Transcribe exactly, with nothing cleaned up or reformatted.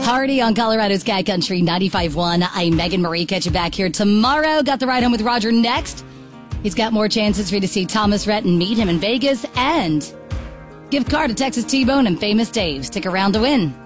Party on Colorado's Cat Country ninety-five point one. I'm Megan Marie. Catch you back here tomorrow. Got the ride home with Roger next. He's got more chances for you to see Thomas Rhett and meet him in Vegas. And gift card to Texas T-Bone and Famous Dave. Stick around to win.